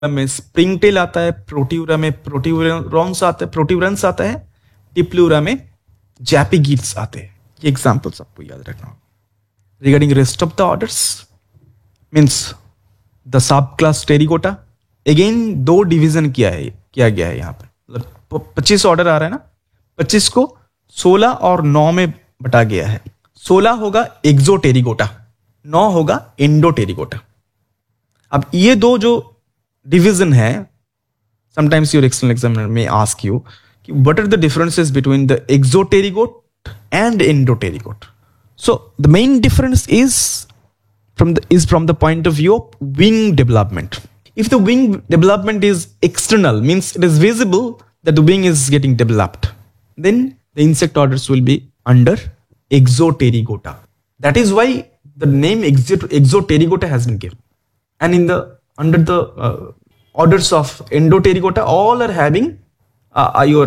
में spring tell आता है, प्रोट्यूरा में प्रोट्यूरॉन्स आता है, प्रोट्यूरेंस आता है, डिप्लूरा में जैपिगिड्स आते हैं. ये एग्जांपल्स आपको याद रखना होगा. Regarding rest of the orders means the sub class terracotta, again दो डिवीजन किया गया है यहाँ पर. मतलब 25 ऑर्डर आ रहा है ना, 25 को 16 और 9 में बटा गया है. 16 होगा एक्सोटेरिकोटा, 9 होगा एंडोटेरिकोटा. अब ये दो जो डिवीजन है, समटाइम्स योर एक्सटर्नल एग्जामिनर में आस्क यू कि what are the differences between the एक्सोटेरिकोट and एंडोटेरिकोट. So the main difference is from the point of view of wing development. If the wing development is external, means it is visible that the wing is getting developed, then the insect orders will be under exoterigota. That is why the name exoterigota has been given. And in the under the orders of endoterigota, all are having your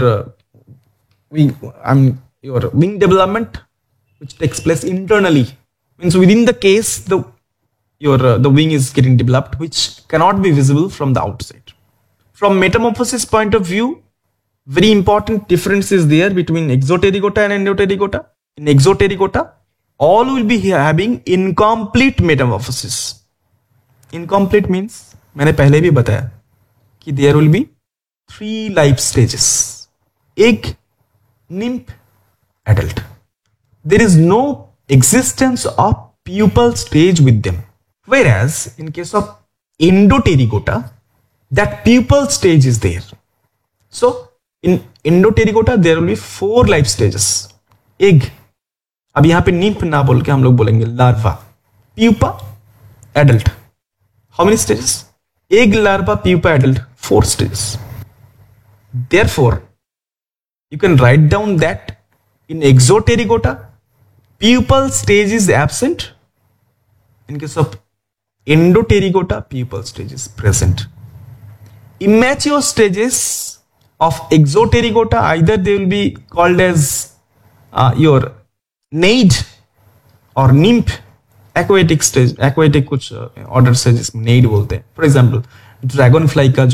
wing development which takes place internally. Means within the case the wing is getting developed, which cannot be visible from the outside. From metamorphosis point of view, very important difference is there between exoterigota and endoterigota. In exoterigota, all will be having incomplete metamorphosis. Incomplete means मैंने पहले भी बताया कि there will be 3 life stages: egg, nymph, adult. There is no existence of pupal stage with them. Whereas in case of endoterigota, that pupal stage is there. So in endoterigota there will be 4 life stages. Egg, अब यहां पे nymph ना बोल के हम लोग बोलेंगे larva. Pupa, adult. How many stages? Egg, larva, pupa, adult. 4 stages. Therefore, you can write down that in exoterigota, pupal stage is absent. In case of endoterigota, pupal stage is present. Immature stages of exoterigota, either they will be called as your naid or nymph. Aquatic stage, aquatic कुछ order है जिसमें naid बोलते हैं. For example dragon fly का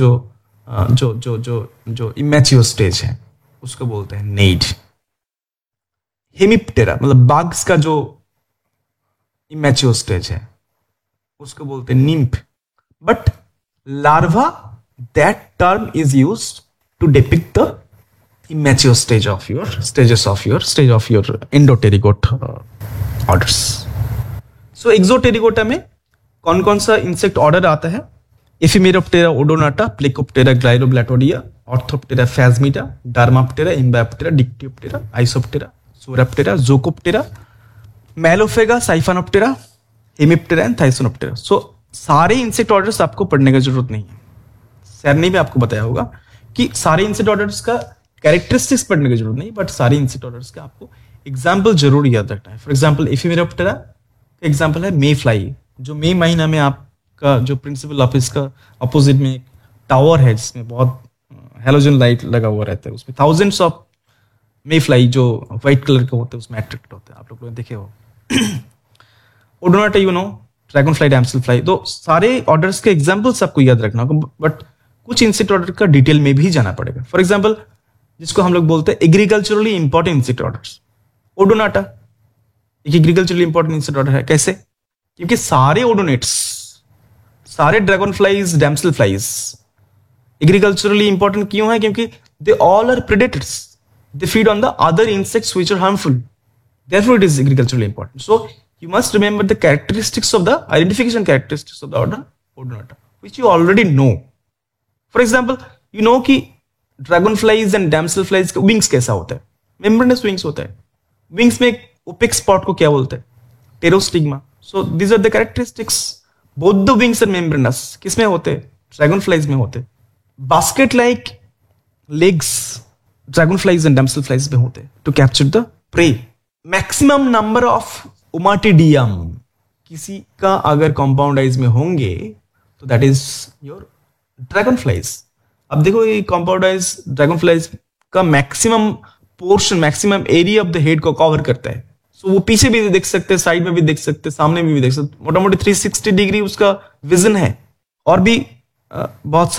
जो immature stage है उसको बोलते हैं naid. हेमिप्टेरा मतलब बाग्स का जो इमेच्योर स्टेज है उसको बोलते हैं nymph. But larva, that term is used to depict the immature stage of your endoterigot orders. So exoterigota में कौन कौन सा इंसेक्ट ऑर्डर आता है? एफिमेरोप्टेरा Odonata, प्लेकोप्टेरा ग्लाइरोब्लैटोडिया, orthoptera फैजमिटा, डार्माप्टेरा, इम्बैप्टेरा, डिक्टियोप्टेरा, Isoptera, सोराप्टेरा, जोकोप्टेरा, मैलोफेगा, साइफानोप्टेरा, Hemiptera and थाइसोनोप्टेरा. सो सारे इंसेक्ट ऑर्डर्स आपको पढ़ने की जरूरत नहीं है. सर ने भी आपको बताया होगा कि सारे इंसेक्ट ऑर्डर्स का कैरेक्टरिस्टिक्स पढ़ने की जरूरत नहीं, बट सारे इंसेक्ट ऑर्डर्स का आपको एग्जाम्पल जरूर याद रखना है. फॉर एग्जाम्पल एफिमेरोप्टेरा का एग्जाम्पल है मे फ्लाई, जो मई महीना में आपका जो प्रिंसिपल ऑफिस का अपोजिट में एक टावर है जिसमें बहुत हेलोजन लाइट लगा हुआ रहता है, उसमें थाउजेंड्स ऑफ मे फ्लाई जो व्हाइट कलर के होते हैं उसमें अट्रैक्ट होते हैं. आप लोग देखे हो. Odonata dragon fly, damsel fly. तो सारे ऑर्डर्स के एग्जाम्पल्स आपको याद रखना होगा, बट कुछ इंसेक्ट ऑर्डर का डिटेल में भी जाना पड़ेगा. फॉर एग्जाम्पल जिसको हम लोग बोलते हैं agriculturally important insect orders. Odonata एक एग्रीकल्चरली इंपॉर्टेंट इंसेक्ट ऑर्डर है. कैसे? क्योंकि सारे ओडोनेट्स, सारे dragon flies, damsel flies agriculturally important क्यों है? क्योंकि they all are predators. They feed on the other insects which are harmful. Therefore, it is agriculturally important. So, you must remember the characteristics of the identification characteristics of the order Odonata, which you already know. For example, you know कि dragonflies and damsel flies का wings कैसा होता है? Membranous wings होता है. Wings में एक opaque spot को क्या बोलते हैं? Pterostigma. So, these are the characteristics. Both the wings are membranous. किसमें होते हैं? Dragonflies में होते हैं. Basket-like legs dragonflies and damselflies में होते हैं to capture the prey. Maximum number of Ommatidium किसी का अगर compound eyes में होंगे तो that is your dragonflies. अब देखो ये compound eyes dragonflies का maximum portion, maximum area of the head को cover करता है. So वो पीछे भी देख सकते हैं, साइड में भी देख सकते हैं, सामने में भी देख सकते हैं. मोटा मोटी 360 डिग्री उसका विजन है. और भी बहुत